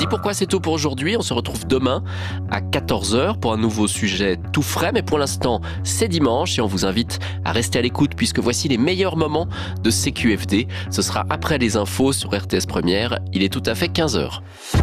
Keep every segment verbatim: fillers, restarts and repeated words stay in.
dit pourquoi c'est tout pour aujourd'hui. On se retrouve demain à quatorze heures pour un nouveau sujet tout frais. Mais pour l'instant, c'est dimanche et on vous invite à rester à l'écoute puisque voici les meilleurs moments de C Q F D. Ce sera après les infos sur R T S Première. Il est tout à fait quinze heures.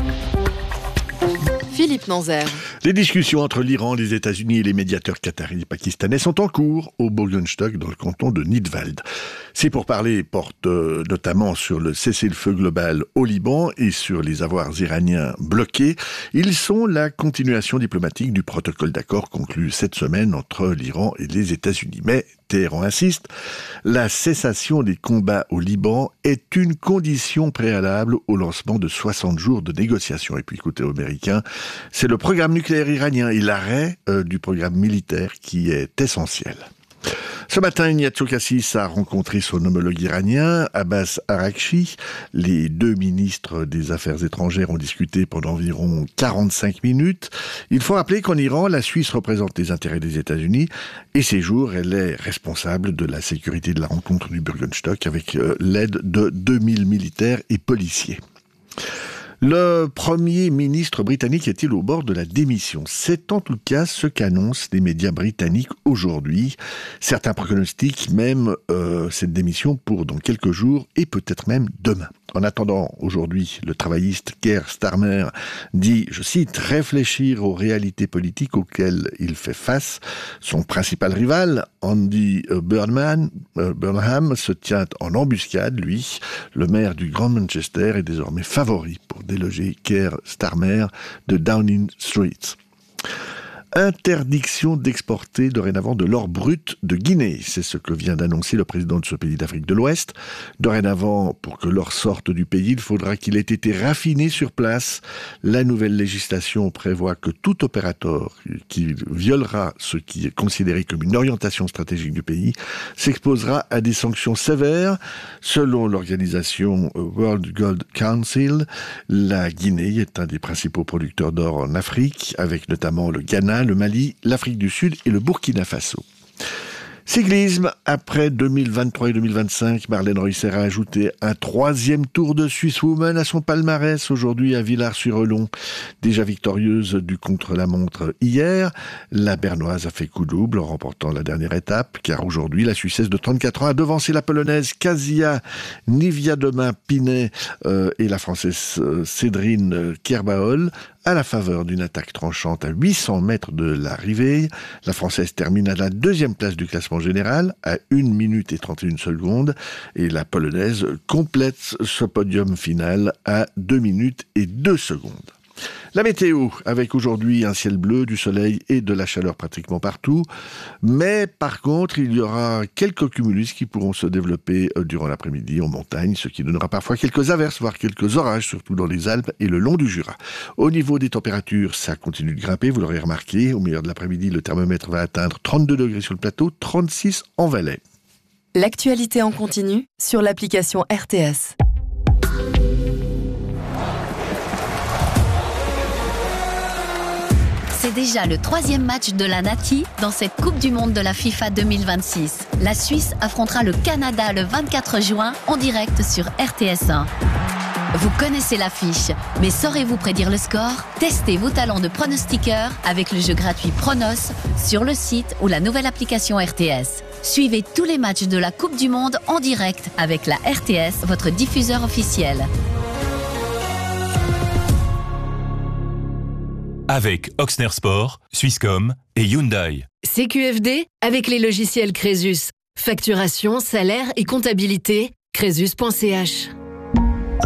Philippe Nanzer. Les discussions entre l'Iran, les États-Unis et les médiateurs qataris et pakistanais sont en cours au Burgenstock dans le canton de Nidwald. Ces pourparlers portent euh, notamment sur le cessez-le-feu global au Liban et sur les avoirs iraniens bloqués. Ils sont la continuation diplomatique du protocole d'accord conclu cette semaine entre l'Iran et les États-Unis. Mais Téhéran insiste, la cessation des combats au Liban est une condition préalable au lancement de soixante jours de négociations. Et puis côté américain, c'est le programme nucléaire iranien et l'arrêt euh, du programme militaire qui est essentiel. Ce matin, Ignazio Cassis a rencontré son homologue iranien, Abbas Araghchi. Les deux ministres des Affaires étrangères ont discuté pendant environ quarante-cinq minutes. Il faut rappeler qu'en Iran, la Suisse représente les intérêts des États-Unis et ces jours, elle est responsable de la sécurité de la rencontre du Burgenstock avec l'aide de deux mille militaires et policiers. Le Premier ministre britannique est-il au bord de la démission ? C'est en tout cas ce qu'annoncent les médias britanniques aujourd'hui. Certains pronostiquent même euh, cette démission pour dans quelques jours et peut-être même demain. En attendant, aujourd'hui, le travailliste Keir Starmer dit, je cite, « réfléchir aux réalités politiques auxquelles il fait face ». Son principal rival, Andy Burnham, euh, Burnham, se tient en embuscade, lui. Le maire du Grand Manchester est désormais favori pour déloger Keir Starmer de Downing Street. Interdiction d'exporter dorénavant de l'or brut de Guinée. C'est ce que vient d'annoncer le président de ce pays d'Afrique de l'Ouest. Dorénavant, pour que l'or sorte du pays, il faudra qu'il ait été raffiné sur place. La nouvelle législation prévoit que tout opérateur qui violera ce qui est considéré comme une orientation stratégique du pays s'exposera à des sanctions sévères. Selon l'organisation World Gold Council, la Guinée est un des principaux producteurs d'or en Afrique, avec notamment le Ghana, le Mali, l'Afrique du Sud et le Burkina Faso. Cyclisme, après deux mille vingt-trois et deux mille vingt-cinq, Marlène Reusser a ajouté un troisième Tour de Swiss Woman à son palmarès aujourd'hui à Villars-sur-Olon. Déjà victorieuse du contre-la-montre hier, la Bernoise a fait coup double en remportant la dernière étape, car aujourd'hui, la Suissesse de trente-quatre ans a devancé la Polonaise Kasia Niewiadoma-Pinet euh, et la Française euh, Cédrine Kerbaol à la faveur d'une attaque tranchante à huit cents mètres de l'arrivée. La Française termine à la deuxième place du classement général à une minute et trente et une secondes et la Polonaise complète ce podium final à deux minutes et deux secondes. La météo, avec aujourd'hui un ciel bleu, du soleil et de la chaleur pratiquement partout. Mais par contre, il y aura quelques cumulus qui pourront se développer durant l'après-midi en montagne, ce qui donnera parfois quelques averses, voire quelques orages, surtout dans les Alpes et le long du Jura. Au niveau des températures, ça continue de grimper, vous l'aurez remarqué. Au milieu de l'après-midi, le thermomètre va atteindre trente-deux degrés sur le plateau, trente-six en Valais. L'actualité en continu sur l'application R T S. C'est déjà le troisième match de la Nati dans cette Coupe du Monde de la FIFA deux mille vingt-six. La Suisse affrontera le Canada le vingt-quatre juin en direct sur R T S un. Vous connaissez l'affiche, mais saurez-vous prédire le score ? Testez vos talents de pronostiqueur avec le jeu gratuit Pronos sur le site ou la nouvelle application R T S. Suivez tous les matchs de la Coupe du Monde en direct avec la R T S, votre diffuseur officiel. Avec Oxner Sport, Swisscom et Hyundai. C Q F D avec les logiciels Crésus. Facturation, salaire et comptabilité, crésus point c h.